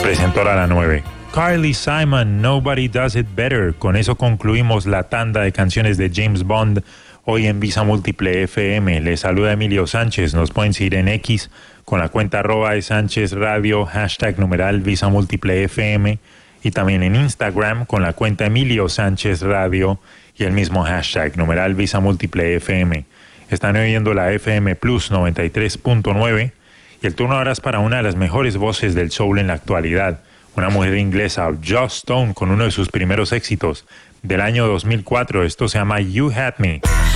Presentó a la 9. Carly Simon, Nobody Does It Better. Con eso concluimos la tanda de canciones de James Bond hoy en Visa Múltiple FM. Les saluda Emilio Sánchez. Nos pueden seguir en X con la cuenta @ Sánchez Radio, #numeral Visa Múltiple FM, y también en Instagram con la cuenta Emilio Sánchez Radio y el mismo hashtag numeral Visa Múltiple FM. Están oyendo la FM Plus 93.9 y el turno ahora es para una de las mejores voces del soul en la actualidad, una mujer inglesa, Joss Stone, con uno de sus primeros éxitos del año 2004. Esto se llama You Had Me.